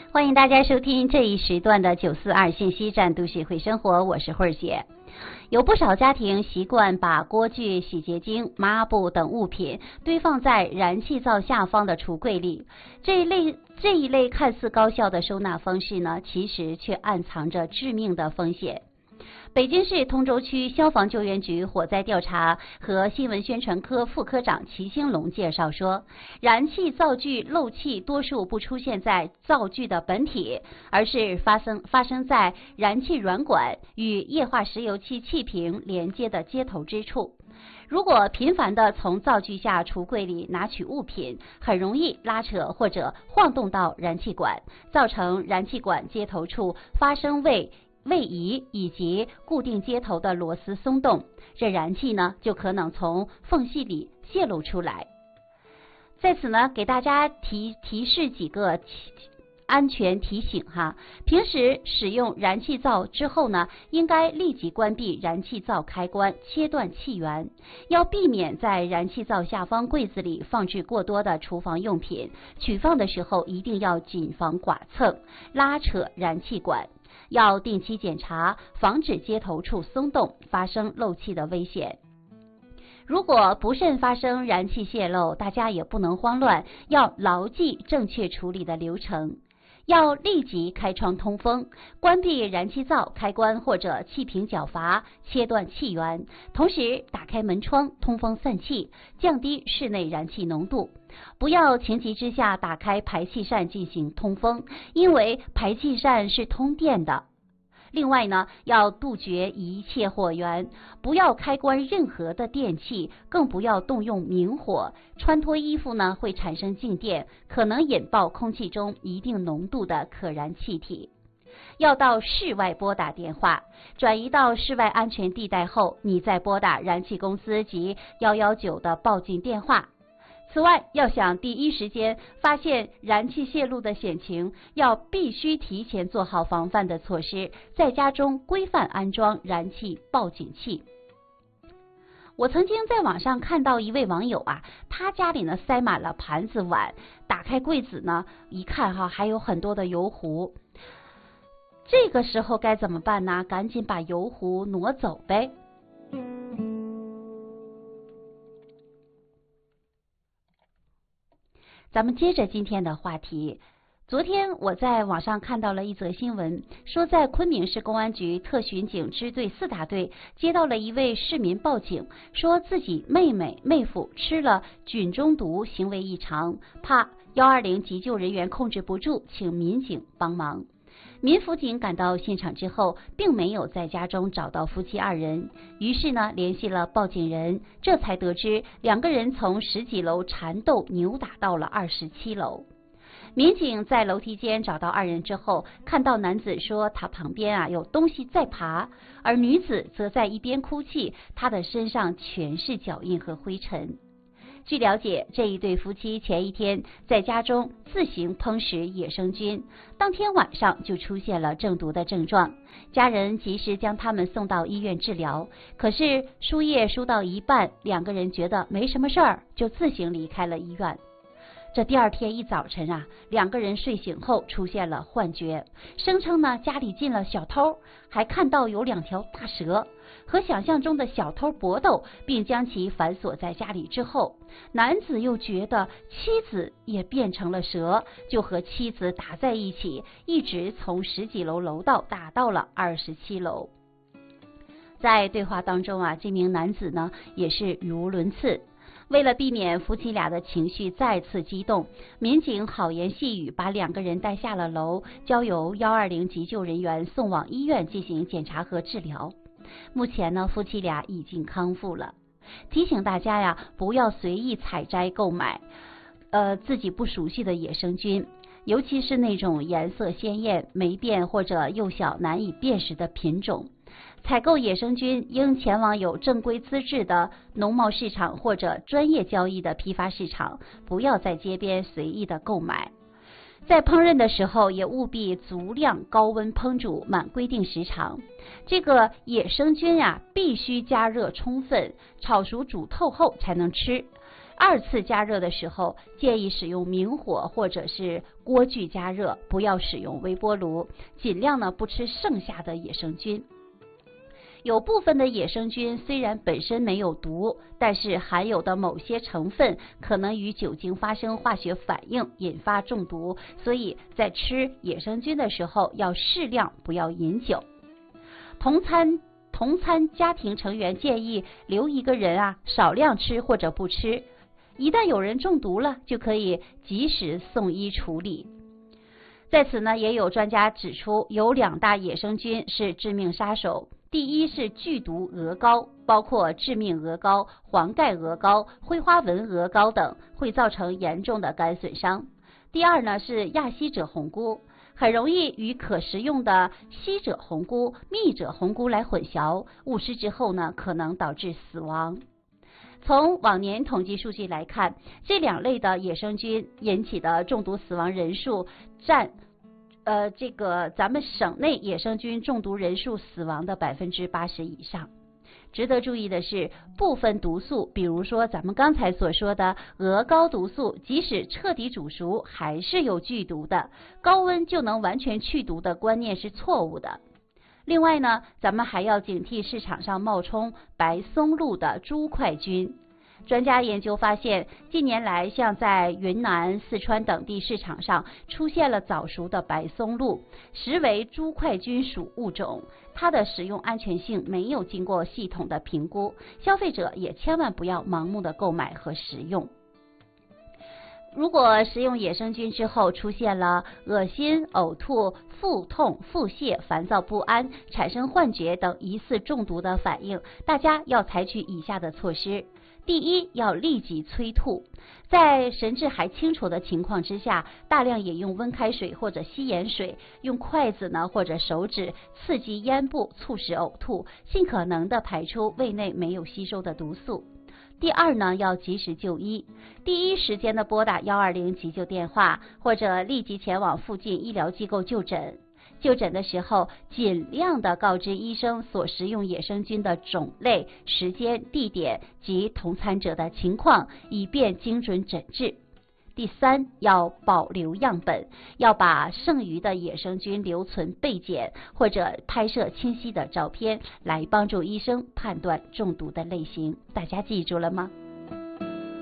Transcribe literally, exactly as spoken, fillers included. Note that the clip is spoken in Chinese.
欢迎大家收听这一时段的九四二信息站都市会生活，我是慧儿姐。有不少家庭习惯把锅具、洗洁精、抹布等物品堆放在燃气灶下方的橱柜里，这一类这一类看似高效的收纳方式呢，其实却暗藏着致命的风险。北京市通州区消防救援局火灾调查和新闻宣传科副科长齐兴龙介绍说，燃气灶具漏气多数不出现在灶具的本体，而是发生发生在燃气软管与液化石油气气瓶连接的接头之处。如果频繁地从灶具下橱柜里拿取物品，很容易拉扯或者晃动到燃气管，造成燃气管接头处发生位位移以及固定接头的螺丝松动，这燃气呢就可能从缝隙里泄露出来。在此呢，给大家提提示几个安全提醒哈。平时使用燃气灶之后呢，应该立即关闭燃气灶开关，切断气源。要避免在燃气灶下方柜子里放置过多的厨房用品，取放的时候一定要谨防剐蹭、拉扯燃气管。要定期检查，防止接头处松动，发生漏气的危险。如果不慎发生燃气泄漏，大家也不能慌乱，要牢记正确处理的流程。要立即开窗通风，关闭燃气灶开关或者气瓶绞阀，切断气源，同时打开门窗通风散气，降低室内燃气浓度。不要情急之下打开排气扇进行通风，因为排气扇是通电的。另外呢，要杜绝一切火源，不要开关任何的电器，更不要动用明火。穿脱衣服呢会产生静电，可能引爆空气中一定浓度的可燃气体。要到室外拨打电话，转移到室外安全地带后，你再拨打燃气公司及一一九的报警电话。此外，要想第一时间发现燃气泄露的险情，要必须提前做好防范的措施，在家中规范安装燃气报警器。我曾经在网上看到一位网友啊，他家里呢塞满了盘子碗，打开柜子呢一看哈，还有很多的油壶。这个时候该怎么办呢？赶紧把油壶挪走呗。咱们接着今天的话题。昨天我在网上看到了一则新闻，说在昆明市公安局特巡警支队四大队接到了一位市民报警，说自己妹妹妹夫吃了菌中毒，行为异常，怕一二零急救人员控制不住，请民警帮忙。民辅警赶到现场之后，并没有在家中找到夫妻二人，于是呢联系了报警人，这才得知两个人从十几楼缠斗扭打到了二十七楼。民警在楼梯间找到二人之后，看到男子说他旁边啊有东西在爬，而女子则在一边哭泣，她的身上全是脚印和灰尘。据了解，这一对夫妻前一天在家中自行烹食野生菌，当天晚上就出现了中毒的症状，家人及时将他们送到医院治疗。可是输液输到一半，两个人觉得没什么事儿，就自行离开了医院。这第二天一早晨啊，两个人睡醒后出现了幻觉，声称呢家里进了小偷，还看到有两条大蛇，和想象中的小偷搏斗，并将其反锁在家里之后，男子又觉得妻子也变成了蛇，就和妻子打在一起，一直从十几楼楼道打到了二十七楼。在对话当中啊，这名男子呢也是语无伦次。为了避免夫妻俩的情绪再次激动，民警好言细语把两个人带下了楼，交由一二零急救人员送往医院进行检查和治疗。目前呢，夫妻俩已经康复了。提醒大家呀，不要随意采摘购买，呃，自己不熟悉的野生菌，尤其是那种颜色鲜艳、霉变或者幼小难以辨识的品种。采购野生菌应前往有正规资质的农贸市场或者专业交易的批发市场，不要在街边随意的购买。在烹饪的时候也务必足量高温烹煮满规定时长。这个野生菌呀、啊，必须加热充分，炒熟煮透后才能吃。 二次加热的时候，建议使用明火或者是锅具加热，不要使用微波炉，尽量呢不吃剩下的野生菌。有部分的野生菌虽然本身没有毒，但是含有的某些成分可能与酒精发生化学反应，引发中毒，所以在吃野生菌的时候要适量，不要饮酒。同餐同餐家庭成员建议留一个人啊少量吃或者不吃，一旦有人中毒了，就可以及时送医处理。在此呢，也有专家指出，有两大野生菌是致命杀手。第一是剧毒鹅膏，包括致命鹅膏、黄盖鹅膏、灰花纹鹅膏等，会造成严重的肝损伤。第二呢是亚希者红菇，很容易与可食用的希者红菇、蜜者红菇来混淆，误食之后呢，可能导致死亡。从往年统计数据来看，这两类的野生菌引起的中毒死亡人数占呃，这个咱们省内野生菌中毒人数死亡的百分之八十以上。值得注意的是，部分毒素，比如说咱们刚才所说的鹅膏毒素，即使彻底煮熟，还是有剧毒的。高温就能完全去毒的观念是错误的。另外呢，咱们还要警惕市场上冒充白松露的猪块菌。专家研究发现，近年来像在云南、四川等地市场上出现了早熟的白松露，实为猪块菌属物种，它的使用安全性没有经过系统的评估，消费者也千万不要盲目的购买和食用。如果食用野生菌之后出现了恶心、呕吐、腹痛、腹泻、烦躁不安、产生幻觉等疑似中毒的反应，大家要采取以下的措施。第一，要立即催吐，在神志还清楚的情况之下，大量饮用温开水或者稀盐水，用筷子呢或者手指刺激咽部，促使呕吐，尽可能的排出胃内没有吸收的毒素。第二呢，要及时就医，第一时间的拨打一二零急救电话，或者立即前往附近医疗机构就诊。就诊的时候，尽量的告知医生所食用野生菌的种类、时间、地点及同餐者的情况，以便精准诊治。第三，要保留样本，要把剩余的野生菌留存备检，或者拍摄清晰的照片，来帮助医生判断中毒的类型。大家记住了吗？